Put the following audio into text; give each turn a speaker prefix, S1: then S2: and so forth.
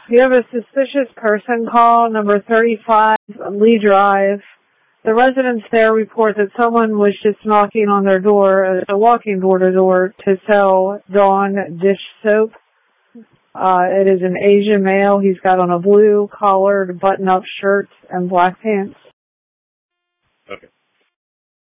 S1: You have a suspicious person call, number 35 Lee Drive. The residents there report that someone was just knocking on their door, walking door to door, to sell Dawn dish soap. It is an Asian male. He's got on a blue collared button-up shirt and black pants.
S2: Okay.